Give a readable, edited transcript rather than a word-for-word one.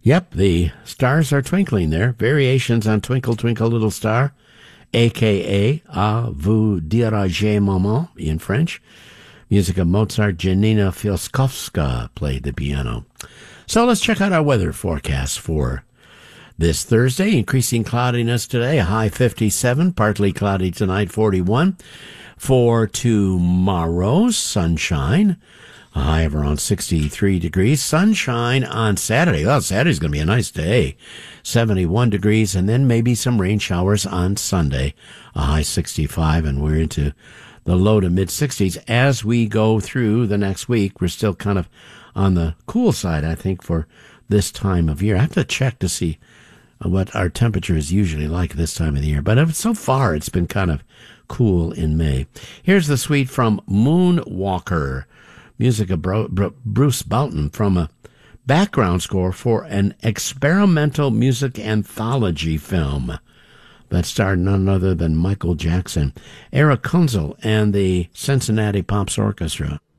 Yep, the stars are twinkling there. Variations on Twinkle, Twinkle, Little Star, a.k.a. À vous diriger maman in French. Music of Mozart. Janina Fielskowska played the piano. So let's check out our weather forecast for this Thursday. Increasing cloudiness today, a high 57, partly cloudy tonight, 41. For tomorrow, sunshine, a high of around 63 degrees. Sunshine on Saturday. Well, Saturday's going to be a nice day, 71 degrees, and then maybe some rain showers on Sunday, a high 65, and we're into the low to mid-60s. As we go through the next week, we're still kind of on the cool side, I think, for this time of year. I have to check to see what our temperature is usually like this time of the year. But so far, it's been kind of cool in May. Here's the suite from Moonwalker, music of Bruce Boughton, from a background score for an experimental music anthology film that starred none other than Michael Jackson, Eric Kunzel, and the Cincinnati Pops Orchestra.